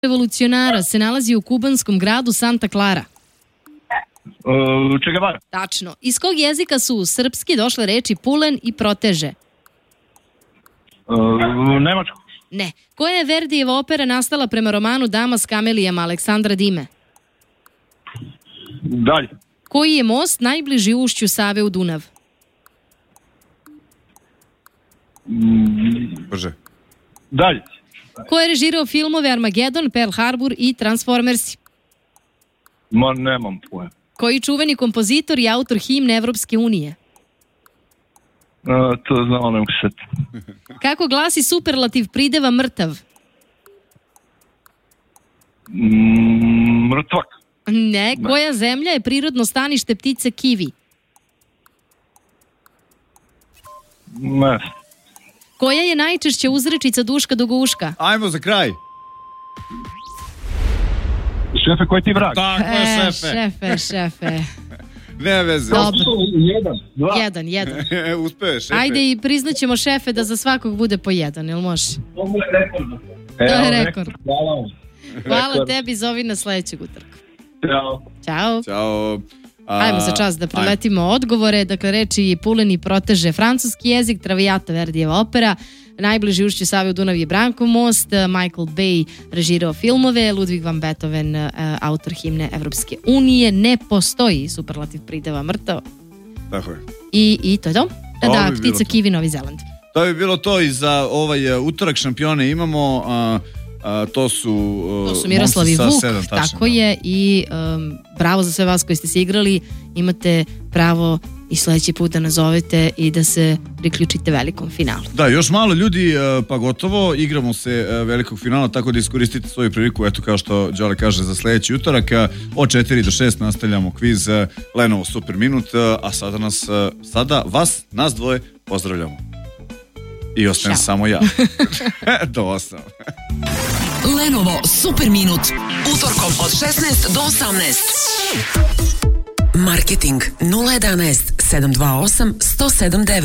revolucionara se nalazi u kubanskom gradu Santa Clara? Che Guevara. Tačno. Iz kog jezika su u srpski došle reči pulen i proteže? Nemačko. Ne. Koja je Verdijeva opera nastala prema romanu Dama s kamelijama Aleksandra Dime? Dalje. Koji je most najbliži ušću Save u Dunav? Brže. Dalje. Ko je režirao filmove Armagedon, Pearl Harbor i Transformersi? Nemam pojma. Koji čuveni kompozitor i autor himne Evropske unije? To znamo, ne mogu se. Kako glasi superlativ prideva mrtav? Mrtvak. Ne. Koja zemlja je prirodno stanište ptice kivi? Ne. Koja je najčešća uzrečica duška do guška? Ajmo za kraj. Šefe, koji ti vrag? Tako je, Šefe. Ne veze. Dobro. 1, 2. 1. Uspeo je, šefe. Ajde i priznaćemo šefe da za svakog bude po 1, jel može? To je rekord. To je rekord. Hvala vam. Hvala tebi, zovi na sledećeg utorka. Ćao. Ćao. Ajmo za čas da preletimo odgovore. Dakle, reči pulen i proteže francuski jezik, Traviata Verdijeva opera, najbliži ušću Save u Dunav je Branko most, Michael Bay režirao filmove, Ludwig van Beethoven autor himne Evropske unije, ne postoji superlativ prideva mrtav. Tako je. I to je to? Da, ptica kivi, Novi Zeland. To bi bilo to i za ovaj utorak. Šampione imamo, to su Miroslav i Vuk, 7, tako je, i bravo za sve vas koji ste se igrali, imate pravo i sledeći put da nazovete i da se priključite velikom finalu. Da, još malo ljudi, pa gotovo, igramo se velikog finala, tako da iskoristite svoju priliku, eto kao što Đole kaže, za sledeći utorak. Od 4 do 6 nastavljamo kviz Lenovo Super Minut, a sada vas, nas dvoje, pozdravljamo. I ostajem samo ja. Do 8. Lenovo Super Minut. Utorkom od 16 do 18. Marketing 011 728 179.